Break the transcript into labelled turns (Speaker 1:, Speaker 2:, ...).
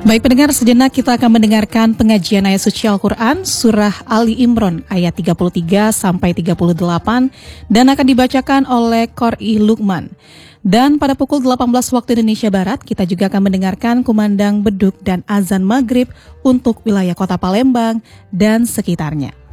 Speaker 1: Baik pendengar, sejenak kita akan mendengarkan pengajian ayat suci Al-Quran Surah Ali Imran ayat 33 sampai 38 dan akan dibacakan oleh Qori Lukman. Dan pada pukul 18 waktu Indonesia Barat kita juga akan mendengarkan kumandang beduk dan azan maghrib untuk wilayah kota Palembang dan sekitarnya.